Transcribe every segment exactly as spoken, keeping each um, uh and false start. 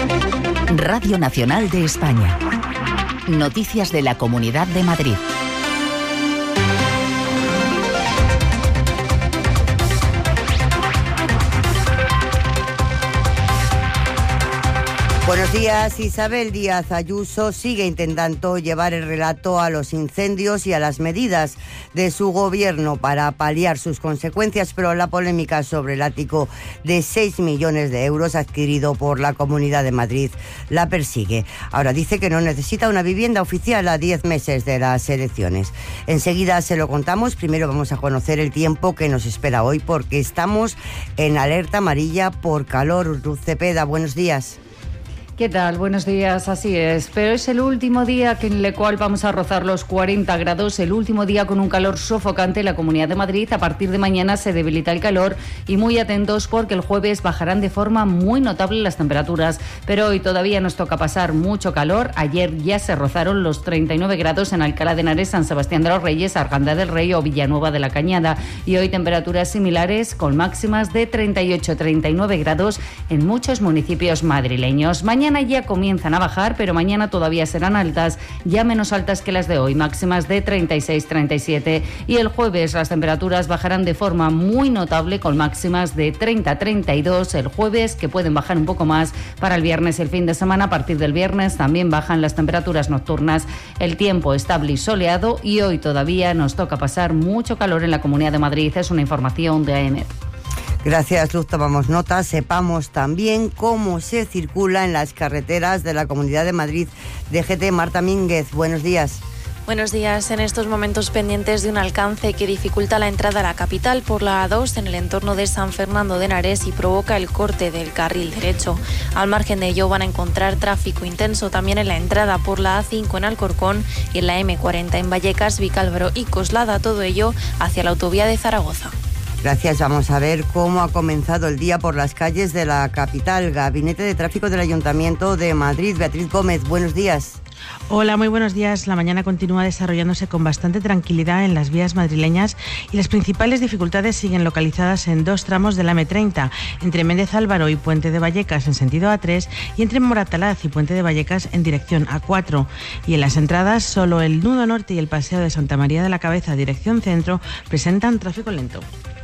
Radio Nacional de España. Noticias de la Comunidad de Madrid. Buenos días. Isabel Díaz Ayuso sigue intentando llevar el relato a los incendios y a las medidas de su gobierno para paliar sus consecuencias, pero la polémica sobre el ático de seis millones de euros adquirido por la Comunidad de Madrid la persigue. Ahora dice que no necesita una vivienda oficial a diez meses de las elecciones. Enseguida se lo contamos. Primero vamos a conocer el tiempo que nos espera hoy, porque estamos en alerta amarilla por calor. Ruth Cepeda, buenos días. ¿Qué tal? Buenos días, así es. Pero es el último día en el cual vamos a rozar los cuarenta grados, el último día con un calor sofocante en la Comunidad de Madrid. A partir de mañana se debilita el calor y muy atentos porque el jueves bajarán de forma muy notable las temperaturas. Pero hoy todavía nos toca pasar mucho calor. Ayer ya se rozaron los treinta y nueve grados en Alcalá de Henares, San Sebastián de los Reyes, Arganda del Rey o Villanueva de la Cañada. Y hoy temperaturas similares con máximas de treinta y ocho a treinta y nueve grados en muchos municipios madrileños. Mañana Mañana ya comienzan a bajar, pero mañana todavía serán altas, ya menos altas que las de hoy, máximas de treinta y seis a treinta y siete. Y el jueves las temperaturas bajarán de forma muy notable con máximas de treinta a treinta y dos el jueves, que pueden bajar un poco más para el viernes y el fin de semana. A partir del viernes también bajan las temperaturas nocturnas. El tiempo estable y soleado y hoy todavía nos toca pasar mucho calor en la Comunidad de Madrid. Es una información de A E M E T. Gracias, Luz. Tomamos nota. Sepamos también cómo se circula en las carreteras de la Comunidad de Madrid. D G T, Marta Mínguez, buenos días. Buenos días. En estos momentos pendientes de un alcance que dificulta la entrada a la capital por la A dos en el entorno de San Fernando de Henares y provoca el corte del carril derecho. Al margen de ello van a encontrar tráfico intenso también en la entrada por la A cinco en Alcorcón y en la eme cuarenta en Vallecas, Vicálvaro y Coslada, todo ello hacia la autovía de Zaragoza. Gracias. Vamos a ver cómo ha comenzado el día por las calles de la capital. Gabinete de Tráfico del Ayuntamiento de Madrid. Beatriz Gómez, buenos días. Hola, muy buenos días. La mañana continúa desarrollándose con bastante tranquilidad en las vías madrileñas y las principales dificultades siguen localizadas en dos tramos de la eme treinta, entre Méndez Álvaro y Puente de Vallecas en sentido A tres y entre Moratalaz y Puente de Vallecas en dirección A cuatro. Y en las entradas, solo el nudo norte y el paseo de Santa María de la Cabeza dirección centro presentan tráfico lento.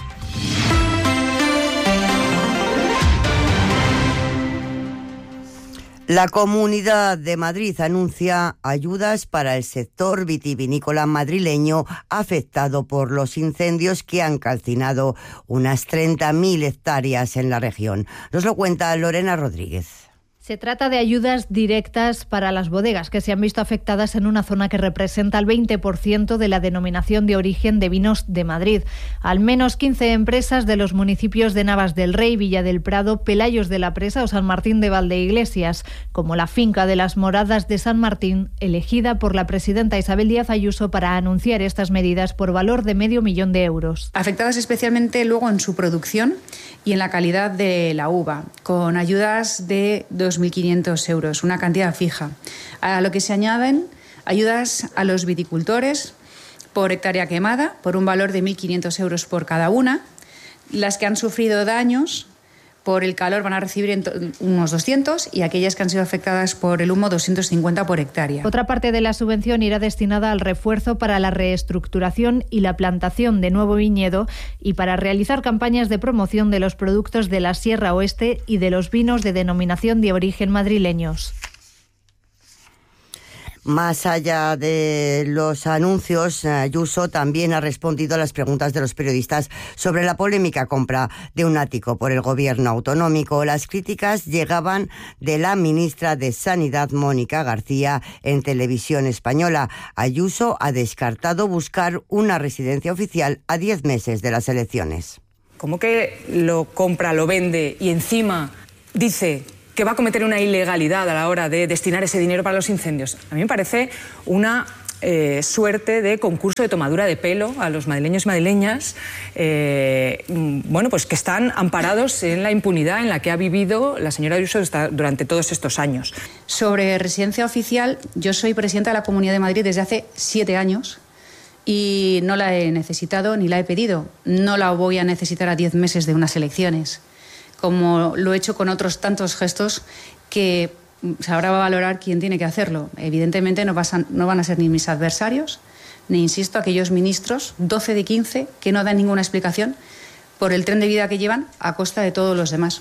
La Comunidad de Madrid anuncia ayudas para el sector vitivinícola madrileño afectado por los incendios que han calcinado unas treinta mil hectáreas en la región. Nos lo cuenta Lorena Rodríguez. Se trata de ayudas directas para las bodegas que se han visto afectadas en una zona que representa el veinte por ciento de la denominación de origen de vinos de Madrid. Al menos quince empresas de los municipios de Navas del Rey, Villa del Prado, Pelayos de la Presa o San Martín de Valdeiglesias, como la finca de las Moradas de San Martín, elegida por la presidenta Isabel Díaz Ayuso para anunciar estas medidas por valor de medio millón de euros. Afectadas especialmente luego en su producción y en la calidad de la uva, con ayudas de dos mil quinientos euros, una cantidad fija. A lo que se añaden ayudas a los viticultores por hectárea quemada, por un valor de mil quinientos euros por cada una. Las que han sufrido daños por el calor van a recibir unos doscientos y aquellas que han sido afectadas por el humo doscientos cincuenta por hectárea. Otra parte de la subvención irá destinada al refuerzo para la reestructuración y la plantación de nuevo viñedo y para realizar campañas de promoción de los productos de la Sierra Oeste y de los vinos de denominación de origen madrileños. Más allá de los anuncios, Ayuso también ha respondido a las preguntas de los periodistas sobre la polémica compra de un ático por el gobierno autonómico. Las críticas llegaban de la ministra de Sanidad, Mónica García, en Televisión Española. Ayuso ha descartado buscar una residencia oficial a diez meses de las elecciones. ¿Cómo que lo compra, lo vende y encima dice que va a cometer una ilegalidad a la hora de destinar ese dinero para los incendios? A mí me parece una eh, suerte de concurso de tomadura de pelo a los madrileños y madrileñas, eh, bueno, pues que están amparados en la impunidad en la que ha vivido la señora Ayuso durante todos estos años. Sobre residencia oficial, yo soy presidenta de la Comunidad de Madrid desde hace siete años y no la he necesitado ni la he pedido. No la voy a necesitar a diez meses de unas elecciones. como lo he hecho con otros tantos gestos que sabrá valorar quién tiene que hacerlo. Evidentemente no, pasan, no van a ser ni mis adversarios, ni, insisto, aquellos ministros, doce de quince, que no dan ninguna explicación por el tren de vida que llevan a costa de todos los demás.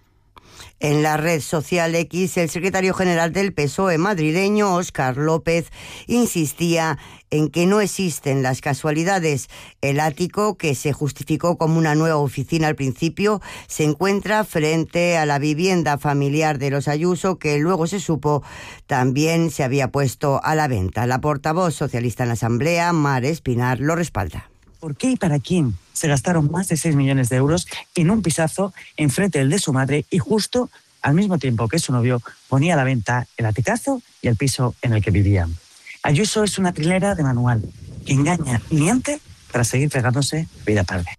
En la red social X, el secretario general del P S O E madrileño, Óscar López, insistía en que no existen las casualidades. El ático, que se justificó como una nueva oficina al principio, se encuentra frente a la vivienda familiar de los Ayuso, que luego se supo también se había puesto a la venta. La portavoz socialista en la Asamblea, Mar Espinar, lo respalda. ¿Por qué y para quién se gastaron más de seis millones de euros en un pisazo enfrente del de su madre y justo al mismo tiempo que su novio ponía a la venta el aticazo y el piso en el que vivían? Ayuso es una trilera de manual que engaña y miente para seguir pegándose vida tarde.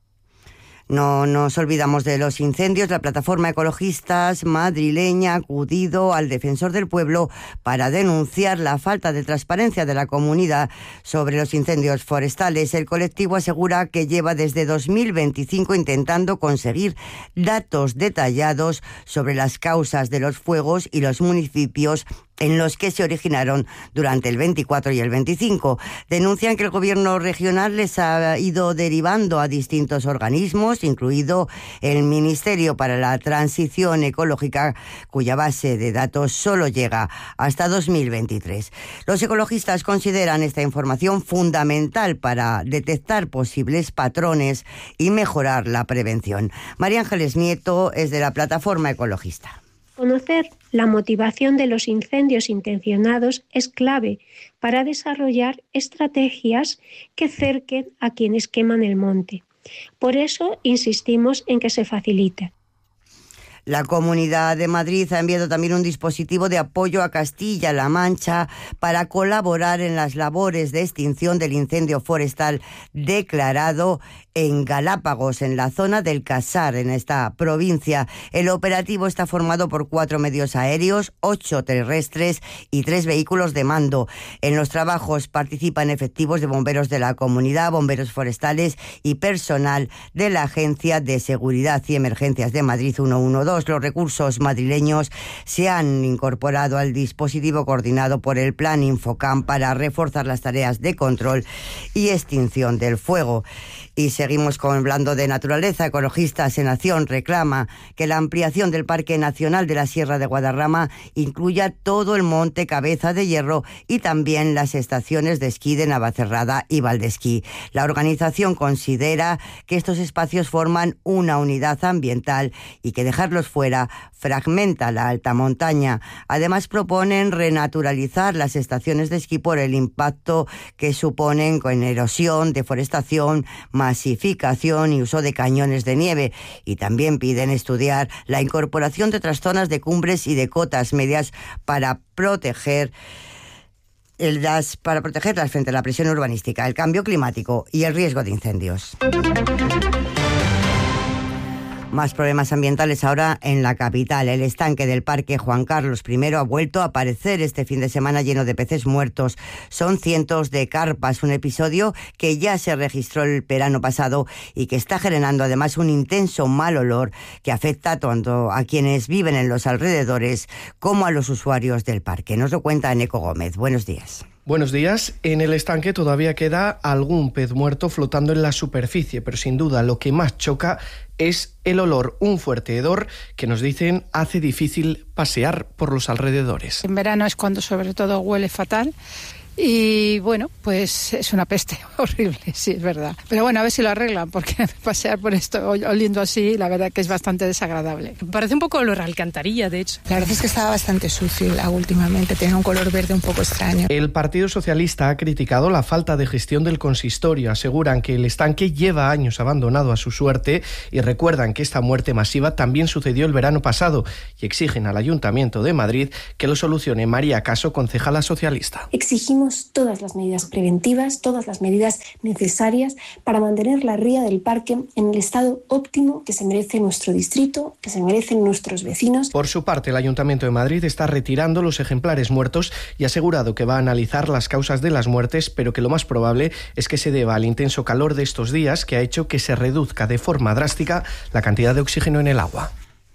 No nos olvidamos de los incendios. La plataforma Ecologistas madrileña ha acudido al defensor del pueblo para denunciar la falta de transparencia de la comunidad sobre los incendios forestales. El colectivo asegura que lleva desde dos mil veinticinco intentando conseguir datos detallados sobre las causas de los fuegos y los municipios en los que se originaron durante el veinticuatro y el veinticinco. Denuncian que el gobierno regional les ha ido derivando a distintos organismos, incluido el Ministerio para la Transición Ecológica, cuya base de datos solo llega hasta dos mil veintitrés. Los ecologistas consideran esta información fundamental para detectar posibles patrones y mejorar la prevención. María Ángeles Nieto es de la plataforma ecologista. Conocer la motivación de los incendios intencionados es clave para desarrollar estrategias que cerquen a quienes queman el monte. Por eso insistimos en que se facilite. La Comunidad de Madrid ha enviado también un dispositivo de apoyo a Castilla-La Mancha para colaborar en las labores de extinción del incendio forestal declarado en Galápagos, en la zona del Casar, en esta provincia. El operativo está formado por cuatro medios aéreos, ocho terrestres y tres vehículos de mando. En los trabajos participan efectivos de bomberos de la comunidad, bomberos forestales y personal de la Agencia de Seguridad y Emergencias de Madrid ciento doce. Los recursos madrileños se han incorporado al dispositivo coordinado por el Plan Infocam para reforzar las tareas de control y extinción del fuego. Y seguimos con hablando de naturaleza. Ecologistas en Acción reclama que la ampliación del Parque Nacional de la Sierra de Guadarrama incluya todo el monte Cabeza de Hierro y también las estaciones de esquí de Navacerrada y Valdesquí. La organización considera que estos espacios forman una unidad ambiental y que dejarlos fuera fragmenta la alta montaña. Además, proponen renaturalizar las estaciones de esquí por el impacto que suponen con erosión, deforestación, masificación y uso de cañones de nieve. Y también piden estudiar la incorporación de otras zonas de cumbres y de cotas medias para proteger las, para protegerlas frente a la presión urbanística, el cambio climático y el riesgo de incendios. Más problemas ambientales ahora en la capital. El estanque del Parque Juan Carlos primero ha vuelto a aparecer este fin de semana lleno de peces muertos. Son cientos de carpas, un episodio que ya se registró el verano pasado y que está generando además un intenso mal olor que afecta tanto a quienes viven en los alrededores como a los usuarios del parque. Nos lo cuenta Eneco Gómez. Buenos días. Buenos días. En el estanque todavía queda algún pez muerto flotando en la superficie, pero sin duda lo que más choca es el olor, un fuerte hedor que nos dicen hace difícil pasear por los alrededores. En verano es cuando sobre todo huele fatal. Y bueno, pues es una peste horrible, sí, es verdad. Pero bueno, a ver si lo arreglan, porque pasear por esto oliendo así, la verdad que es bastante desagradable. Parece un poco olor a alcantarilla, de hecho. La verdad es que estaba bastante sucio últimamente, tenía un color verde un poco extraño. El Partido Socialista ha criticado la falta de gestión del consistorio. Aseguran que el estanque lleva años abandonado a su suerte y recuerdan que esta muerte masiva también sucedió el verano pasado y exigen al Ayuntamiento de Madrid que lo solucione. María Caso, concejala socialista. Exigimos todas las medidas preventivas, todas las medidas necesarias para mantener la ría del parque en el estado óptimo que se merece nuestro distrito, que se merecen nuestros vecinos. Por su parte, el Ayuntamiento de Madrid está retirando los ejemplares muertos y ha asegurado que va a analizar las causas de las muertes, pero que lo más probable es que se deba al intenso calor de estos días que ha hecho que se reduzca de forma drástica la cantidad de oxígeno en el agua.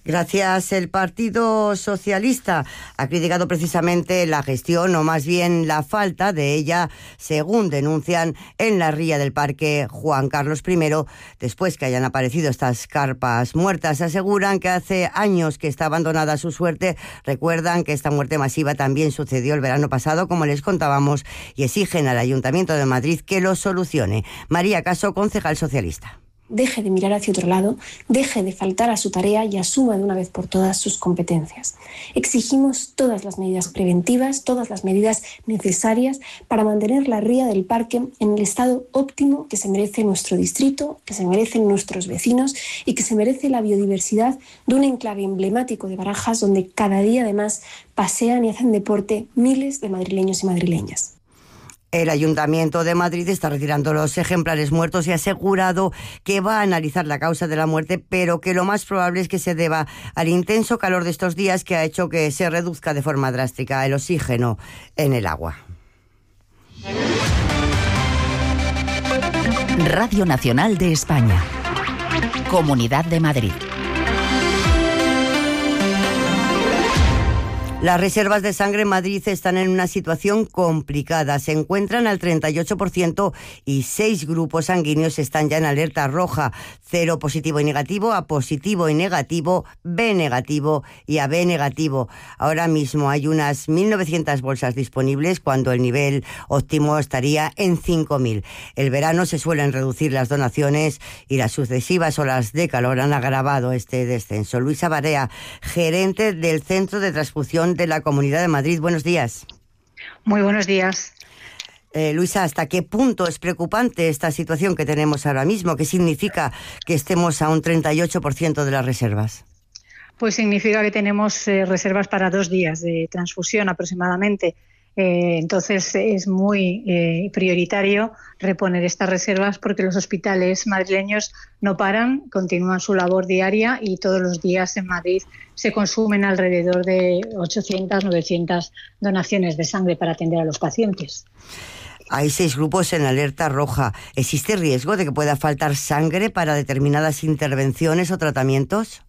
Gracias. El Partido Socialista ha criticado precisamente la gestión, o más bien la falta de ella, según denuncian en la ría del Parque Juan Carlos primero, después que hayan aparecido estas carpas muertas. Aseguran que hace años que está abandonada a su suerte. Recuerdan que esta muerte masiva también sucedió el verano pasado, como les contábamos, y exigen al Ayuntamiento de Madrid que lo solucione. María Caso, concejal socialista. Deje de mirar hacia otro lado, deje de faltar a su tarea y asuma de una vez por todas sus competencias. Exigimos todas las medidas preventivas, todas las medidas necesarias para mantener la ría del parque en el estado óptimo que se merece nuestro distrito, que se merecen nuestros vecinos y que se merece la biodiversidad de un enclave emblemático de Barajas, donde cada día además pasean y hacen deporte miles de madrileños y madrileñas. El Ayuntamiento de Madrid está retirando los ejemplares muertos y ha asegurado que va a analizar la causa de la muerte, pero que lo más probable es que se deba al intenso calor de estos días, que ha hecho que se reduzca de forma drástica el oxígeno en el agua. Radio Nacional de España. Comunidad de Madrid. Las reservas de sangre en Madrid están en una situación complicada. Se encuentran al treinta y ocho por ciento y seis grupos sanguíneos están ya en alerta roja. Cero positivo y negativo, A positivo y negativo, B negativo y A B negativo. Ahora mismo hay unas mil novecientas bolsas disponibles, cuando el nivel óptimo estaría en cinco mil. El verano se suelen reducir las donaciones y las sucesivas olas de calor han agravado este descenso. Luisa Barea, gerente del Centro de Transfusión de la Comunidad de Madrid. Buenos días. Muy buenos días. Eh, Luisa, ¿hasta qué punto es preocupante esta situación que tenemos ahora mismo? ¿Qué significa que estemos a un treinta y ocho por ciento de las reservas? Pues significa que tenemos eh, reservas para dos días de transfusión aproximadamente. Eh, entonces es muy eh, prioritario reponer estas reservas, porque los hospitales madrileños no paran, continúan su labor diaria y todos los días en Madrid se consumen alrededor de ochocientas, novecientas donaciones de sangre para atender a los pacientes. Hay seis grupos en alerta roja. ¿Existe riesgo de que pueda faltar sangre para determinadas intervenciones o tratamientos?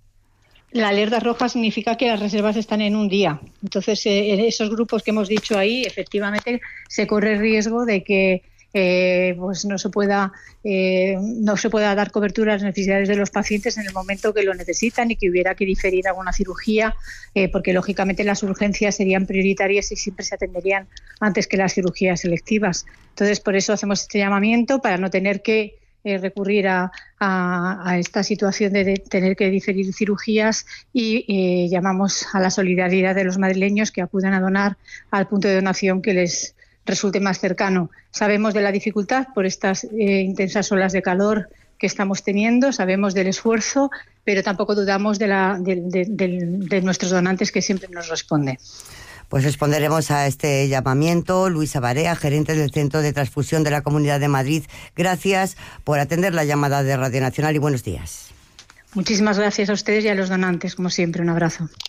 La alerta roja significa que las reservas están en un día. Entonces, eh, en esos grupos que hemos dicho ahí, efectivamente, se corre el riesgo de que eh, pues no se pueda eh, no se pueda dar cobertura a las necesidades de los pacientes en el momento que lo necesitan, y que hubiera que diferir alguna cirugía, eh, porque lógicamente las urgencias serían prioritarias y siempre se atenderían antes que las cirugías selectivas. Entonces, por eso hacemos este llamamiento, para no tener que Eh, recurrir a, a, a esta situación de, de tener que diferir cirugías, y eh, llamamos a la solidaridad de los madrileños que acudan a donar al punto de donación que les resulte más cercano. Sabemos de la dificultad por estas eh, intensas olas de calor que estamos teniendo, sabemos del esfuerzo, pero tampoco dudamos de, la, de, de, de, de nuestros donantes, que siempre nos responden. Pues responderemos a este llamamiento. Luisa Barea, gerente del Centro de Transfusión de la Comunidad de Madrid, gracias por atender la llamada de Radio Nacional y buenos días. Muchísimas gracias a ustedes y a los donantes, como siempre. Un abrazo.